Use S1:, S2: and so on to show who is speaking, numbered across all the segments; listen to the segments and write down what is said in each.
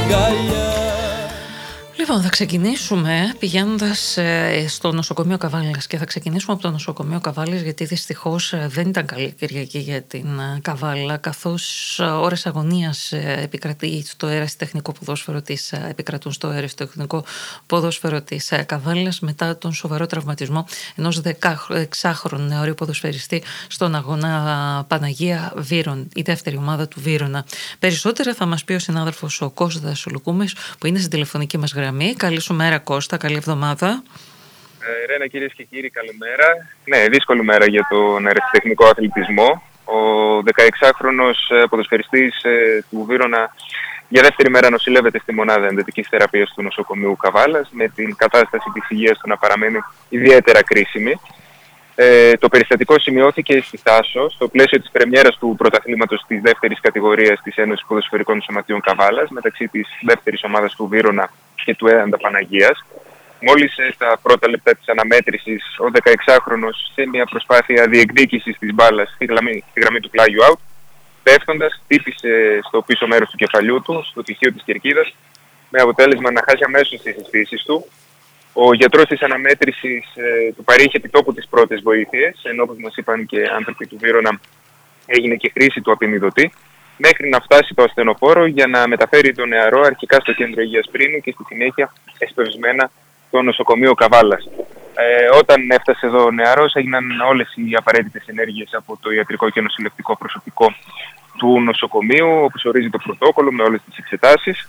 S1: αγκαλιά.
S2: Λοιπόν, θα ξεκινήσουμε πηγαίνοντας στο νοσοκομείο Καβάλας και θα ξεκινήσουμε από το νοσοκομείο Καβάλας, γιατί δυστυχώς δεν ήταν καλή Κυριακή για την Καβάλα, καθώς ώρες αγωνίας επικρατεί στο ερασιτεχνικό ποδόσφαιρο της, επικρατούν στο ερασιτεχνικό ποδόσφαιρο της Καβάλας μετά τον σοβαρό τραυματισμό ενός 16χρονου νεαρού ποδοσφαιριστή στον αγώνα Παναγία Βύρων, η δεύτερη ομάδα του Βύρωνα. Περισσότερα θα μας πει ο συνάδελφος ο Κώστας Λουκούμης, που είναι στην τηλεφωνική μας γραμμή. Καλή σου μέρα, Κώστα, καλή εβδομάδα.
S3: Ρένα, κυρίες και κύριοι, καλημέρα. Ναι, δύσκολη μέρα για τον αερασιτεχνικό αθλητισμό. Ο 16χρονος ποδοσφαιριστής του Βύρωνα για δεύτερη μέρα νοσηλεύεται στη μονάδα εντατικής θεραπείας του νοσοκομείου Καβάλας, με την κατάσταση της υγείας του να παραμένει ιδιαίτερα κρίσιμη. Το περιστατικό σημειώθηκε στη Θάσο, στο πλαίσιο της πρεμιέρας του πρωταθλήματος της δεύτερης κατηγορίας της Ένωσης Ποδοσφαιρικών Σωματείων Καβάλας, μεταξύ της δεύτερης ομάδας του Βύρωνα και του Έαντα Παναγίας. Μόλις στα πρώτα λεπτά της αναμέτρησης, ο 16χρονος, σε μια προσπάθεια διεκδίκησης της μπάλας στη γραμμή του πλάγιου out, πέφτοντας, χτύπησε στο πίσω μέρος του κεφαλιού του, στο τυχείο της κερκίδας, με αποτέλεσμα να χάσει αμέσως τις αισθήσεις του. Ο γιατρός της αναμέτρησης του παρήχε επιτόπου τις πρώτες βοήθειες, ενώ όπως μας είπαν και άνθρωποι του Βύρωνα έγινε και χρήση του απεινιδωτή, μέχρι να φτάσει το ασθενοφόρο για να μεταφέρει τον νεαρό αρχικά στο κέντρο υγείας Πρίνου και στη συνέχεια εσπευσμένα στο νοσοκομείο Καβάλας. Όταν έφτασε εδώ ο νεαρός, έγιναν όλες οι απαραίτητες ενέργειες από το ιατρικό και νοσηλευτικό προσωπικό του νοσοκομείου, όπως ορίζει το πρωτόκολλο με όλες τις εξετάσεις.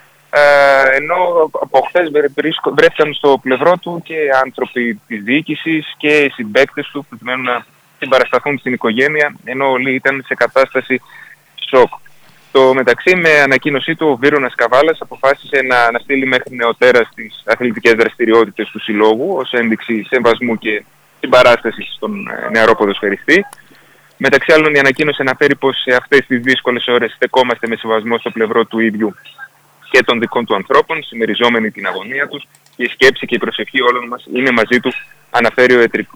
S3: Ενώ από χθες βρέθηκαν στο πλευρό του και άνθρωποι της διοίκησης και συμπαίκτες του, προκειμένου να συμπαρασταθούν στην οικογένεια, ενώ όλοι ήταν σε κατάσταση σοκ. Στο μεταξύ, με ανακοίνωσή του, ο Βύρωνας Καβάλας αποφάσισε να στείλει μέχρι νεοτέρας τις αθλητικές δραστηριότητες του συλλόγου ως ένδειξη σεβασμού και συμπαράστασης στον νεαρό ποδοσφαιριστή. Μεταξύ άλλων, η ανακοίνωση αναφέρει πως σε αυτές τις δύσκολες ώρες στεκόμαστε με σεβασμό στο πλευρό του ίδιου και των δικών του ανθρώπων, συμμεριζόμενοι την αγωνία τους, και η σκέψη και η προσευχή όλων μας είναι μαζί του, αναφέρει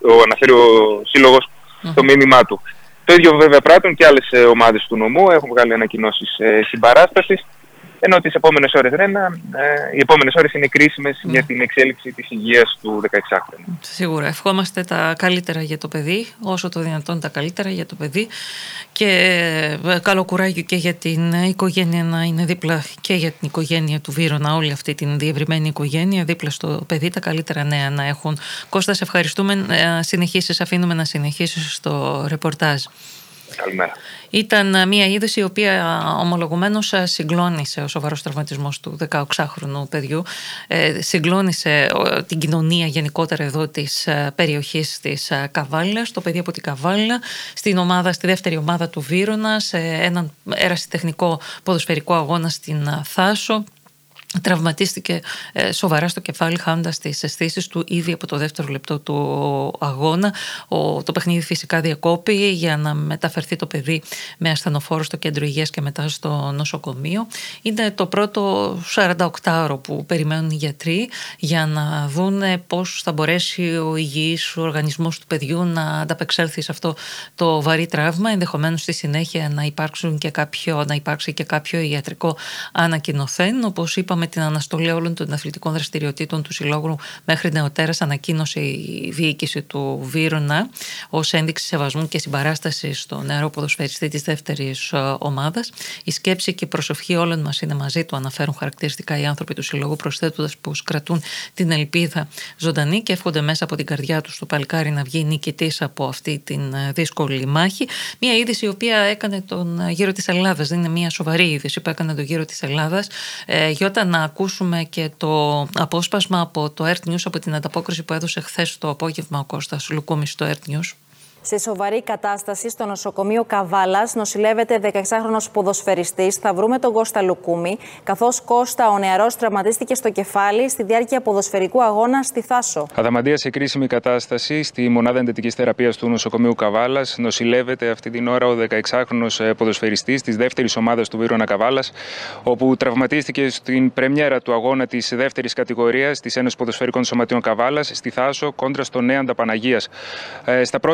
S3: ο σύλλογος στο μήνυμά του. Το ίδιο βέβαια πράττουν και άλλες ομάδες του νομού, έχουν βγάλει ανακοινώσεις συμπαράστασης, ενώ τις επόμενες ώρες, Ρένα, οι επόμενες ώρες είναι κρίσιμες για την εξέλιξη της υγείας του 16χρονου.
S2: Σίγουρα. Ευχόμαστε τα καλύτερα για το παιδί, όσο το δυνατόν τα καλύτερα για το παιδί, και καλό κουράγιο και για την οικογένεια, να είναι δίπλα και για την οικογένεια του Βύρωνα, όλη αυτή την διευρυμένη οικογένεια, δίπλα στο παιδί, τα καλύτερα νέα να έχουν. Κώστα, σε ευχαριστούμε. Αφήνουμε να συνεχίσεις στο ρεπορτάζ.
S3: Καλημέρα.
S2: Ήταν μια είδηση η οποία ομολογουμένως συγκλώνησε, ο σοβαρός τραυματισμός του 16χρονου παιδιού. Συγκλώνησε την κοινωνία γενικότερα εδώ της περιοχής της Καβάλας, το παιδί από την Καβάλα, στη δεύτερη ομάδα του Βύρωνα, σε έναν ερασιτεχνικό ποδοσφαιρικό αγώνα στην Θάσο. Τραυματίστηκε σοβαρά στο κεφάλι, χάνοντας τις αισθήσεις του ήδη από το δεύτερο λεπτό του αγώνα. Το παιχνίδι φυσικά διακόπη για να μεταφερθεί το παιδί με ασθενοφόρο στο κέντρο υγείας και μετά στο νοσοκομείο. Είναι το πρώτο 48ωρο που περιμένουν οι γιατροί για να δουν πώς θα μπορέσει ο υγιής οργανισμός του παιδιού να ανταπεξέλθει σε αυτό το βαρύ τραύμα. Ενδεχομένως στη συνέχεια να υπάρξει και κάποιο ιατρικό ανακοινωθέν. Όπως είπαμε, την αναστολή όλων των αθλητικών δραστηριοτήτων του συλλόγου μέχρι νεοτέρας ανακοίνωσε η διοίκηση του Βύρωνα ως ένδειξη σεβασμού και συμπαράσταση στο νεαρό ποδοσφαιριστή της δεύτερης ομάδας. Η σκέψη και η προσευχή όλων μας είναι μαζί του, αναφέρουν χαρακτηριστικά οι άνθρωποι του συλλόγου, προσθέτοντας πως κρατούν την ελπίδα ζωντανή και εύχονται μέσα από την καρδιά τους το παλικάρι να βγει νικητής από αυτή την δύσκολη μάχη. Μια είδηση η οποία έκανε τον γύρο της Ελλάδας, δεν είναι μια σοβαρή είδηση που έκανε τον γύρο της Ελλάδας. Να ακούσουμε και το απόσπασμα από το Earth News, από την ανταπόκριση που έδωσε χθες το απόγευμα ο Κώστας Λουκούμης στο Earth News.
S4: Σε σοβαρή κατάσταση στο νοσοκομείο Καβάλας νοσηλεύεται 16χρονος ποδοσφαιριστής. Θα βρούμε τον Κώστα Λουκούμη, καθώς Κώστα ο νεαρός τραυματίστηκε στο κεφάλι στη διάρκεια ποδοσφαιρικού αγώνα στη Θάσο.
S5: Αδαμαντία σε κρίσιμη κατάσταση στη μονάδα εντατικής θεραπείας του νοσοκομείου Καβάλας. Νοσηλεύεται αυτή την ώρα ο 16χρονος ποδοσφαιριστής της δεύτερης ομάδας του Βύρωνα Καβάλας, όπου τραυματίστηκε στην πρεμιέρα του αγώνα της δεύτερης κατηγορίας της Ένωσης Ποδοσφαιρικών Σωματείων Καβάλας στη Θάσο κόντρα στον Έαντα Παναγίας. Στα πρώτα λεπτά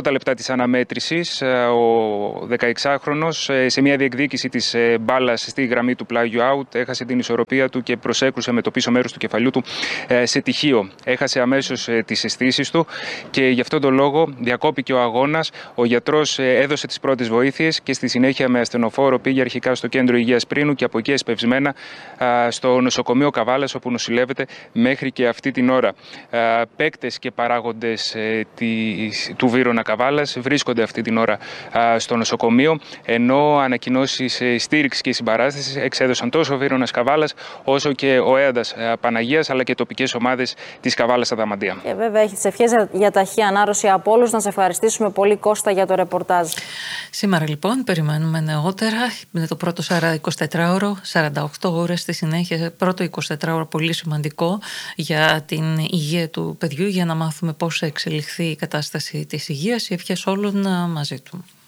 S5: της αναμέτρησης, ο 16χρονος σε μια διεκδίκηση της μπάλας στη γραμμή του πλάγιου out έχασε την ισορροπία του και προσέκρουσε με το πίσω μέρος του κεφαλιού του σε τυχείο. Έχασε αμέσως τις αισθήσεις του και γι' αυτόν τον λόγο διακόπηκε ο αγώνας. Ο γιατρός έδωσε τις πρώτες βοήθειες και στη συνέχεια με ασθενοφόρο πήγε αρχικά στο κέντρο υγείας Πρίνου και από εκεί εσπευσμένα στο νοσοκομείο Καβάλας, όπου νοσηλεύεται μέχρι και αυτή την ώρα. Παίκτες και παράγοντες του Βύρωνα Καβάλας βρίσκονται αυτή την ώρα στο νοσοκομείο, ενώ ανακοινώσεις στήριξης και συμπαράστασης εξέδωσαν τόσο ο Βύρωνας Καβάλας όσο και ο Έαντας Παναγίας, αλλά και τοπικές ομάδες της Καβάλας Αδαμαντία.
S4: Και βέβαια έχει τις ευχές για ταχύ ανάρρωση από όλους. Να σε ευχαριστήσουμε πολύ, Κώστα, για το ρεπορτάζ.
S2: Σήμερα λοιπόν περιμένουμε νεότερα με το πρώτο 24ωρο, 48 ώρες στη συνέχεια, πρώτο 24ωρο πολύ σημαντικό για την υγεία του παιδιού, για να μάθουμε πώς θα εξελιχθεί η κατάσταση της υγείας. Οι ευχές όλων μαζί του.